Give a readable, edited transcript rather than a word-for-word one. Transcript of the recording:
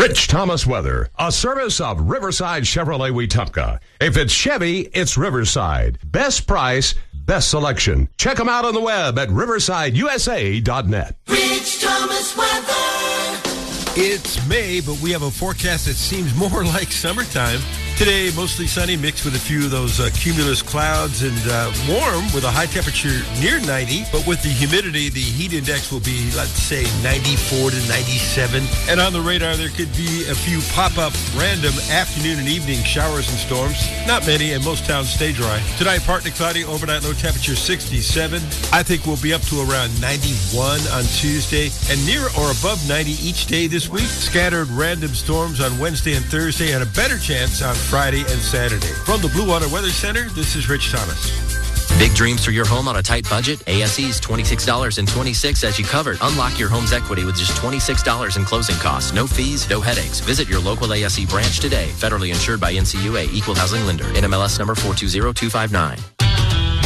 Rich Thomas Weather, a service of Riverside Chevrolet Wetumpka. If it's Chevy, it's Riverside. Best price, best selection. Check them out on the web at riversideusa.net. Rich Thomas Weather. It's May, but we have a forecast that seems more like summertime. Today, mostly sunny, mixed with a few of those cumulus clouds, and warm with a high temperature near 90. But with the humidity, the heat index will be, let's say, 94 to 97. And on the radar, there could be a few pop-up random afternoon and evening showers and storms. Not many, and most towns stay dry. Tonight, partly cloudy, overnight low temperature 67. I think we'll be up to around 91 on Tuesday, and near or above 90 each day this week. Scattered random storms on Wednesday and Thursday, and a better chance on Friday and Saturday. From the Blue Water Weather Center, this is Rich Thomas. Big dreams for your home on a tight budget? ASE's $26.26 as you covered. Unlock your home's equity with just $26 in closing costs. No fees, no headaches. Visit your local ASE branch today. Federally insured by NCUA. Equal housing lender. NMLS number 420259.